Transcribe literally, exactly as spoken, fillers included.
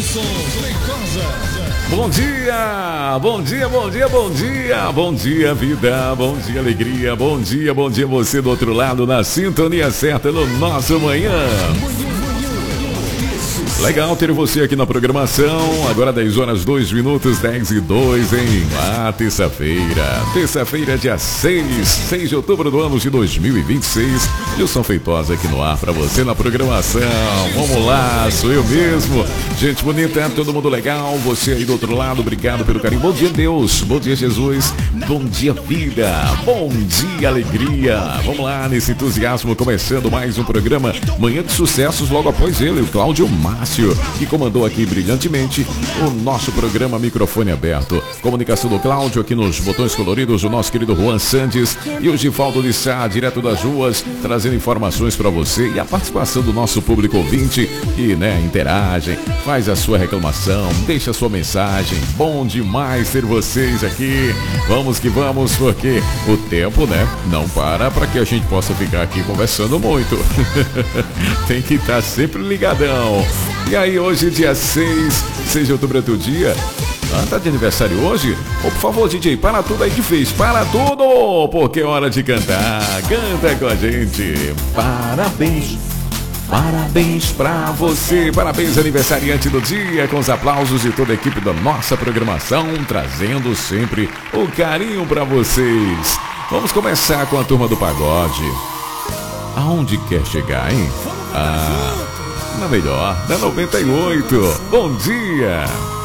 Bom dia, bom dia, bom dia, bom dia, bom dia vida, bom dia alegria, bom dia, bom dia você do outro lado na sintonia certa no nosso manhã. Legal ter você aqui na programação, agora dez horas, dois minutos, dez e dois, em ah, terça-feira, terça-feira, dia seis, seis de outubro do ano de dois mil e vinte e seis, Gilson Feitosa aqui no ar pra você na programação. Vamos lá, sou eu mesmo, gente bonita, todo mundo legal, você aí do outro lado, obrigado pelo carinho, bom dia Deus, bom dia Jesus, bom dia vida, bom dia alegria, vamos lá nesse entusiasmo, começando mais um programa Manhã de Sucessos, logo após ele, o Cláudio Márcio, que comandou aqui brilhantemente o nosso programa Microfone Aberto. Comunicação do Cláudio aqui nos botões coloridos, o nosso querido Juan Santos e o Givaldo de Sá, direto das ruas, trazendo informações para você e a participação do nosso público ouvinte que, né, interagem, faz a sua reclamação, deixa a sua mensagem. Bom demais ter vocês aqui. Vamos que vamos, porque o tempo, né, não para para que a gente possa ficar aqui conversando muito. Tem que estar sempre ligadão. E aí, hoje, dia seis, seis de outubro é teu dia. Ah, tá de aniversário hoje? Oh, por favor, D J, para tudo aí que fez. Para tudo, porque é hora de cantar. Canta com a gente. Parabéns. Parabéns pra você. Parabéns, aniversariante do dia. Com os aplausos de toda a equipe da nossa programação, trazendo sempre o carinho pra vocês. Vamos começar com a turma do pagode. Aonde quer chegar, hein? Ah... na melhor, da noventa e oito. Bom dia!